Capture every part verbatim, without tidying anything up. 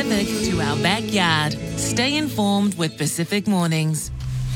Pacific to our backyard. Stay informed with Pacific Mornings.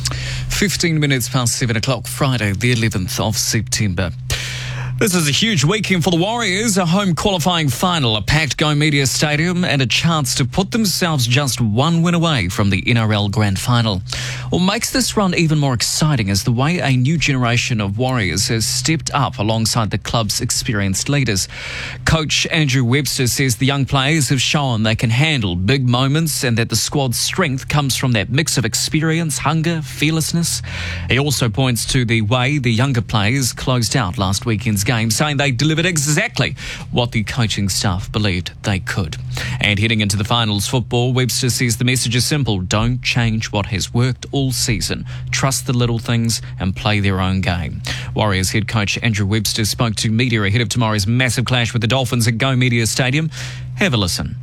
fifteen minutes past seven o'clock, Friday, the eleventh of September. This is a huge weekend for the Warriors, a home qualifying final, a packed Go Media Stadium and a chance to put themselves just one win away from the N R L Grand Final. What makes this run even more exciting is the way a new generation of Warriors has stepped up alongside the club's experienced leaders. Coach Andrew Webster says the young players have shown they can handle big moments and that the squad's strength comes from that mix of experience, hunger, fearlessness. He also points to the way the younger players closed out last weekend's game, saying they delivered exactly what the coaching staff believed they could. And heading into the finals football, Webster says the message is simple: don't change what has worked all season. Trust the little things and play their own game. Warriors head coach Andrew Webster spoke to media ahead of tomorrow's massive clash with the Dolphins at Go Media Stadium. Have a listen.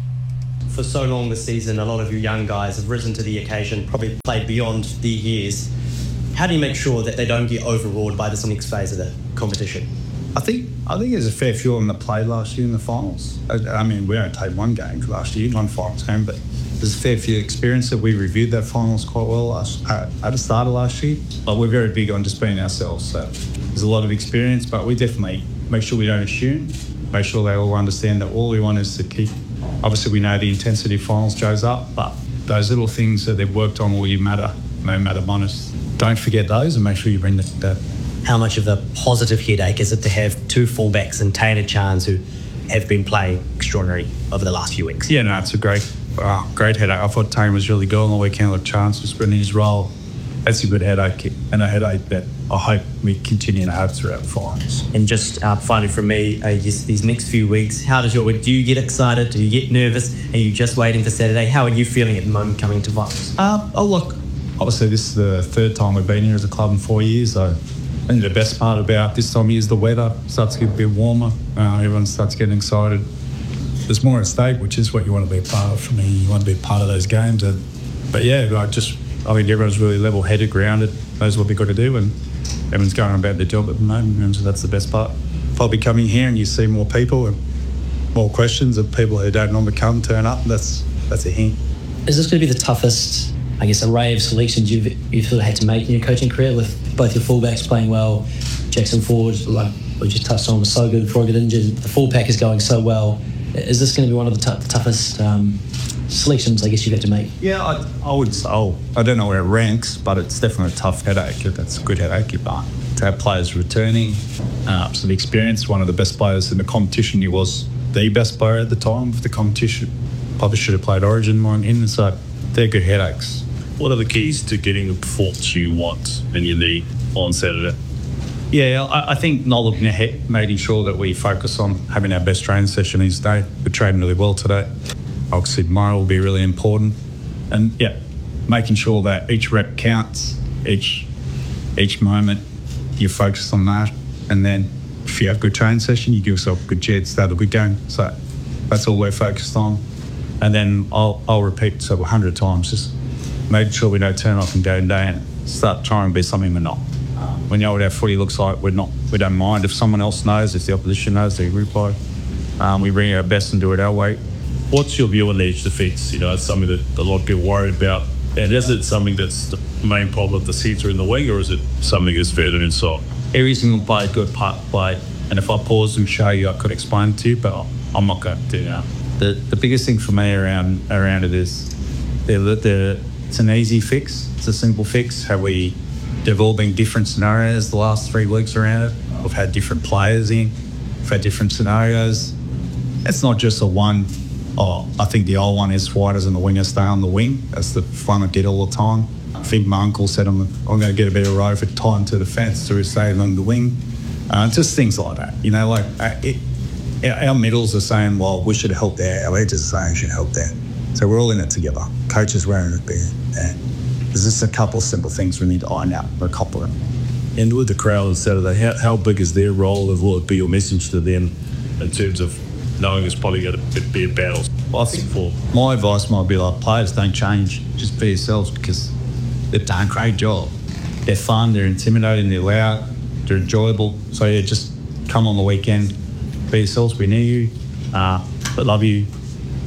For so long this season, a lot of you young guys have risen to the occasion, probably played beyond their years. How do you make sure that they don't get overawed by this next phase of the competition? I think I think there's a fair few of them that played last year in the finals. I, I mean, we only played one game last year, one finals game, but there's a fair few experience that we reviewed that finals quite well last, at, at the start of last year. But we're very big on just being ourselves, so there's a lot of experience, but we definitely make sure we don't assume, make sure they all understand that all we want is to keep. Obviously, we know the intensity of finals goes up, but those little things that they've worked on will matter, no matter bonus. Don't forget those and make sure you bring that. that. How much of a positive headache is it to have two fullbacks and Taylor Chance who have been playing extraordinary over the last few weeks? Yeah, no, it's a great, uh, great headache. I thought Taylor was really good on the weekend with Chance was in his role. That's a good headache, and a headache that I hope we continue to have throughout the finals. And just uh, finally from me, uh, just these next few weeks, how does your do you get excited? Do you get nervous? Are you just waiting for Saturday? How are you feeling at the moment coming to finals? Um, oh look, obviously this is the third time we've been here as a club in four years. So I think the best part about this time of year is the weather starts to get a bit warmer. Uh, everyone starts getting excited. There's more at stake, which is what you want to be a part of. For me, you want to be a part of those games. And, but yeah, I just I think everyone's really level-headed, grounded, knows what they've got to do, and everyone's going about their job at the moment, and so that's the best part. Probably coming here and you see more people and more questions of people who don't normally come turn up. That's that's a hint. Is this going to be the toughest, I guess, array of selections you've you've sort of had to make in your coaching career, with both your fullbacks playing well, Jackson Ford, like we just touched on, was so good before he got injured. The full pack is going so well. Is this going to be one of the, t- the toughest um, selections, I guess, you've had to make? Yeah, I, I would say, oh, I don't know where it ranks, but it's definitely a tough headache. That's a good headache, but to have players returning, uh, some experience, one of the best players in the competition, he was the best player at the time of the competition. Probably should have played Origin more in, so they're good headaches. What are the keys to getting the performance you want and you need on Saturday? Yeah, I, I think not looking ahead, making sure that we focus on having our best training session each day. We're training really well today. Obviously, tomorrow will be really important. And, yeah, making sure that each rep counts, each each moment, you focus on that. And then if you have a good training session, you give yourself a good chance to have a good game. So that's all we're focused on. And then I'll, I'll repeat so a hundred times, just make sure we don't turn off from day to day and start trying to be something we're not. We know what our footy looks like. We're not. We don't mind if someone else knows, if the opposition knows, they reply. Um, we bring our best and do it our way. What's your view on edge defence? You know, it's something that a lot of people worry about. And is it something that's the main problem of the centre in the wing, or is it something that's further inside? Every single play, good part play. And if I pause and show you, I could explain it to you, but I'm not going to do that. The the biggest thing for me around around it is they're, they're, it's an easy fix. It's a simple fix. How we developing different scenarios the last three weeks around it. We've had different players in. We've had different scenarios. It's not just a one, oh, I think the old one is why doesn't the winger stay on the wing? That's the fun I did all the time. I think my uncle said I'm, I'm going to get a bit of row for time to the fence to stay along the wing. Uh, just things like that. You know, like uh, it, our middles are saying, well, we should help there. Our edges are saying we should help there. So we're all in it together. Coaches wearing it there. And there's just a couple of simple things we need to iron out, a couple of them. And with the crowd on Saturday, how, how big is their role, and will it be your message to them in terms of knowing it's probably going to be a battle? Well, I think for my advice might be like, players don't change, just be yourselves, because they've done a great job. They're fun, they're intimidating, they're loud, they're enjoyable. So yeah, just come on the weekend, be yourselves, we need you, uh, but love you,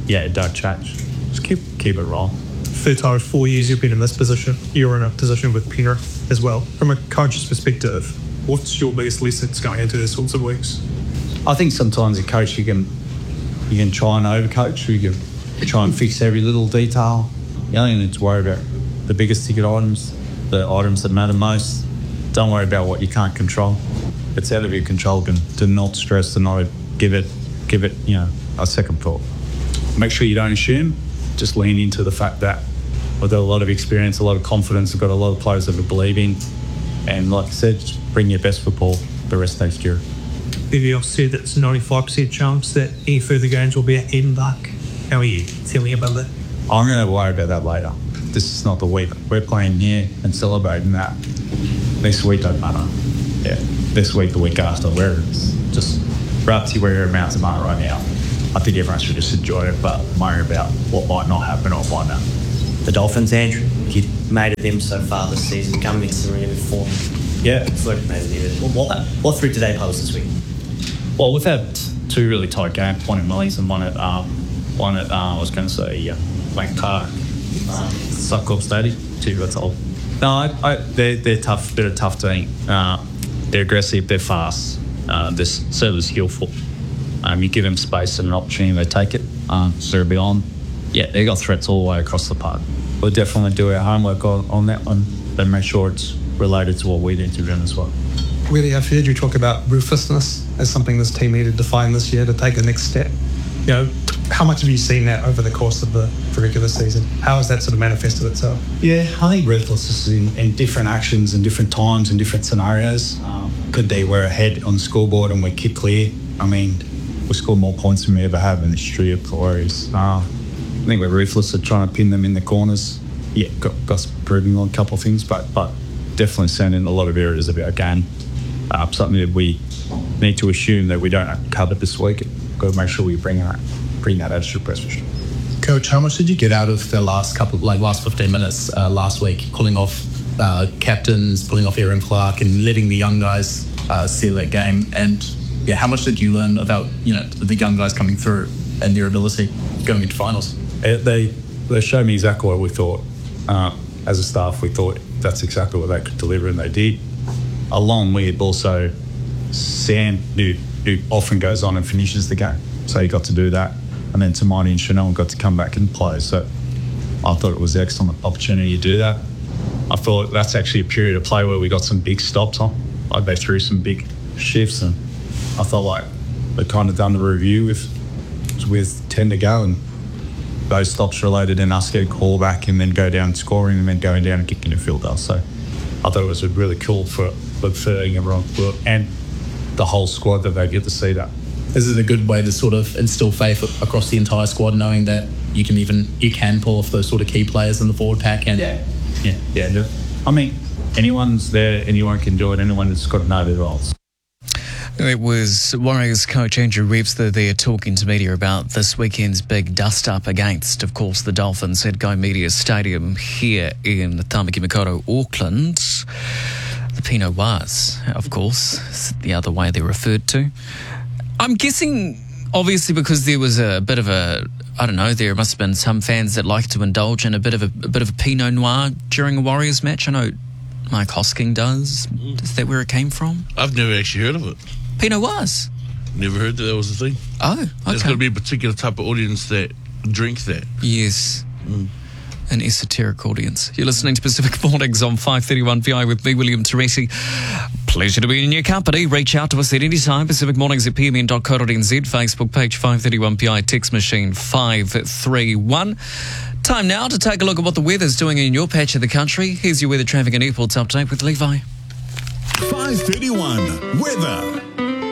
yeah, don't change. Just keep keep it rolling. For the entire four years you've been in this position, you're in a position with Peter as well. From a coach's perspective, what's your biggest lessons going into these sorts of weeks? I think sometimes a coach you can you can try and overcoach, or you can try and fix every little detail. You only need to worry about the biggest ticket items, the items that matter most. Don't worry about what you can't control. If it's out of your control, then do not stress, do not give it give it, you know, a second thought. Make sure you don't assume, just lean into the fact that we've got a lot of experience, a lot of confidence, we've got a lot of players that we believe in, and like I said, just bring your best football the rest next year. B B L said that it's a ninety-five percent chance that any further games will be at Eden Park. How are you feeling about that? I'm going to worry about that later. This is not the week. We're playing here and celebrating that. Next week don't matter. Yeah, this week, the week after, where it's just we're up to where your amounts of money right now. I think everyone should just enjoy it, but worry about what might not happen or might not. The Dolphins, Andrew, you made it them so far this season, coming into the arena with form. Yeah. It's like made it them. What, what through today pose this week? Well, we've had two really tight games, one at Millie's and one at, um, one at uh, I was going to say, uh, Blank Park, um, Succop Stadium, two that's all. No, I, I, they're, they're tough, they're a tough team. Uh, they're aggressive, they're fast, uh, they're certainly skillful. Um, you give them space and an opportunity, they take it. Um, so they're beyond. Yeah, they got threats all the way across the park. We'll definitely do our homework on, on that one, then make sure it's related to what we need to do as well. Really, I've heard you talk about ruthlessness as something this team needed to find this year to take the next step. You know, how much have you seen that over the course of the, the regular season? How has that sort of manifested itself? Yeah, I think ruthlessness in, in different actions and different times and different scenarios. Um, could they we're ahead on the scoreboard and we kick clear? I mean, we scored more points than we ever have in the history of the Warriors. Uh, I think we're ruthless at trying to pin them in the corners. Yeah, got, got some improving on a couple of things, but but definitely sending a lot of areas of our game. Uh, something that we need to assume that we don't cover this week. Got to make sure we bring that bring that extra pressure. Coach, how much did you get out of the last couple, like last fifteen minutes uh, last week, pulling off uh, captains, pulling off Aaron Clark, and letting the young guys uh, seal that game? And yeah, how much did you learn about you know the young guys coming through and their ability going into finals? Uh, they they showed me exactly what we thought. Uh, as a staff, we thought that's exactly what they could deliver, and they did. Along with also Sam, who, who often goes on and finishes the game, so he got to do that. And then Tamani and Chanel got to come back and play. So I thought it was an excellent opportunity to do that. I thought that's actually a period of play where we got some big stops on. Like they threw some big shifts, and I felt like they kind of done the review with with ten to go, and those stops related in us get a call back and then go down scoring and then going down and kicking the field goal. So I thought it was really cool for, for, for everyone and the whole squad that they get to see that. Is it a good way to sort of instill faith across the entire squad, knowing that you can even you can pull off those sort of key players in the forward pack? And yeah, yeah, yeah. I mean, anyone's there, anyone can do it. Anyone that's got to know their roles. It was Warriors coach Andrew Webster there talking to media about this weekend's big dust-up against, of course, the Dolphins at Go Media Stadium here in Tamaki Makaurau, Auckland. The Pinot Noirs, of course, is the other way they're referred to. I'm guessing, obviously, because there was a bit of a, I don't know, there must have been some fans that like to indulge in a bit of a, a bit of a Pinot Noir during a Warriors match. I know Mike Hosking does. Is that where it came from? I've never actually heard of it. Pinot Noirs? Never heard that that was a thing. Oh, okay. There's got to be a particular type of audience that drink that. Yes. Mm. An esoteric audience. You're listening to Pacific Mornings on five thirty-one P I with me, William Teresi. Pleasure to be in your company. Reach out to us at any time. Pacific Mornings at p m n dot co dot n z. Facebook page five thirty-one P I. Text machine five three one. Time now to take a look at what the weather's doing in your patch of the country. Here's your weather, traffic and airports update with Levi. five thirty-one weather.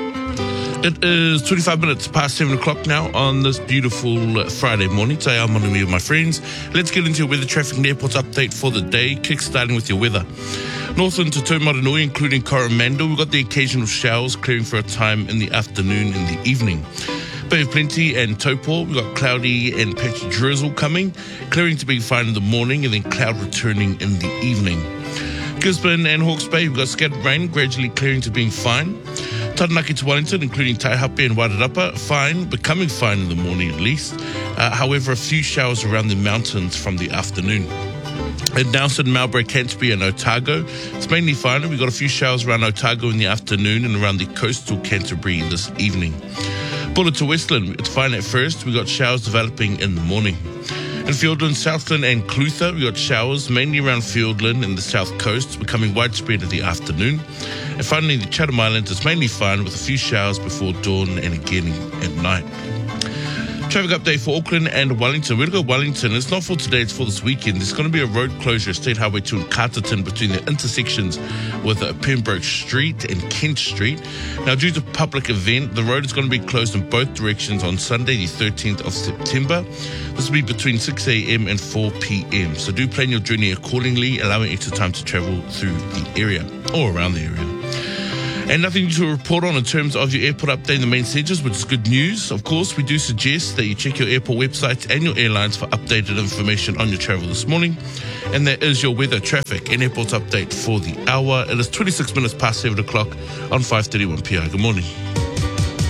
It is twenty-five minutes past seven o'clock now on this beautiful Friday morning. Today I'm on to me with my friends. Let's get into your weather, traffic and airports update for the day, kick-starting with your weather. Northland to Taumaranui, including Coromandel, we've got the occasional showers clearing for a time in the afternoon and the evening. Bay of Plenty and Taupo, we've got cloudy and patchy drizzle coming, clearing to be fine in the morning and then cloud returning in the evening. Gisborne and Hawke's Bay, we've got scattered rain, gradually clearing to being fine. Taranaki to Wellington, including Taihape and Wairarapa, fine, becoming fine in the morning at least. Uh, however, a few showers around the mountains from the afternoon. At Nelson, Marlborough, Canterbury and Otago, it's mainly fine. We've got a few showers around Otago in the afternoon and around the coastal Canterbury this evening. Buller to Westland, it's fine at first. We've got showers developing in the morning. In Fiordland, Southland and Clutha, we've got showers mainly around Fiordland and the south coast, becoming widespread in the afternoon. And finally, the Chatham Islands is mainly fine with a few showers before dawn and again at night. Traffic update for Auckland and Wellington. We're going to go Wellington. It's not for today, it's for this weekend. There's going to be a road closure at State Highway two in Carterton between the intersections with uh, Pembroke Street and Kent Street. Now, due to public event, the road is going to be closed in both directions on Sunday, the thirteenth of September. This will be between six a.m. and four p.m. So do plan your journey accordingly, allowing extra time to travel through the area or around the area. And nothing to report on in terms of your airport update in the main centres, which is good news. Of course, we do suggest that you check your airport websites and your airlines for updated information on your travel this morning. And that is your weather, traffic and airport update for the hour. It is twenty-six minutes past seven o'clock on five thirty-one p.m. Good morning.